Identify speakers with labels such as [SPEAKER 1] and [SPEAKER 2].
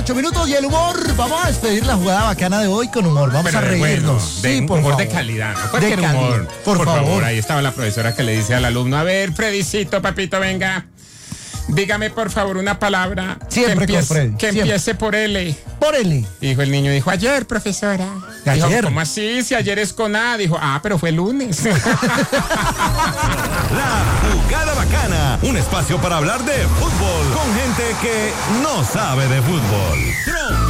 [SPEAKER 1] 8 minutos y el humor. Vamos a despedir la jugada bacana de hoy con humor. Vamos a reírnos.
[SPEAKER 2] Bueno,
[SPEAKER 1] por
[SPEAKER 2] humor
[SPEAKER 1] favor.
[SPEAKER 2] de calidad, ¿no? Cualquier
[SPEAKER 1] calidad.
[SPEAKER 2] humor.
[SPEAKER 1] Por favor.
[SPEAKER 2] Ahí estaba la profesora que le dice al alumno, a ver, Fredicito, papito, venga. Dígame, por favor, una palabra
[SPEAKER 1] Siempre
[SPEAKER 2] que
[SPEAKER 1] con Freddy,
[SPEAKER 2] que
[SPEAKER 1] siempre.
[SPEAKER 2] empiece por L.
[SPEAKER 1] Por L.
[SPEAKER 2] Dijo el niño, dijo, ayer, profesora.
[SPEAKER 1] ¿Ayer?
[SPEAKER 2] Dijo, ¿cómo así? Si ayer es con A. Dijo, pero fue lunes.
[SPEAKER 3] La Jugada Bacana, un espacio para hablar de fútbol con gente que no sabe de fútbol.